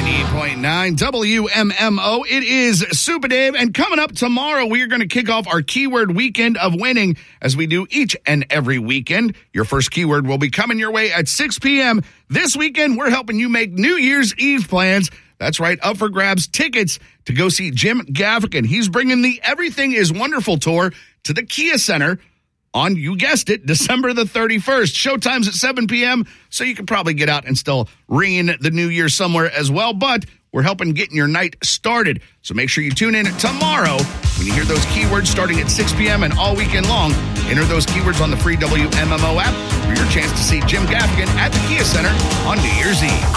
98.9 WMMO. It is Super Dave, and coming up tomorrow, we are going to kick off our keyword weekend of winning as we do each and every weekend. Your first keyword will be coming your way at 6 p.m. This weekend, we're helping you make New Year's Eve plans. That's right, up for grabs tickets to go see Jim Gaffigan. He's bringing the Everything is Wonderful tour to the Kia Center on, you guessed it, December the 31st. Showtime's at 7 p.m., so you can probably get out and still ring in the new year somewhere as well, but we're helping getting your night started. So make sure you tune in tomorrow when you hear those keywords starting at 6 p.m. and all weekend long. Enter those keywords on the free WMMO app for your chance to see Jim Gaffigan at the Kia Center on New Year's Eve.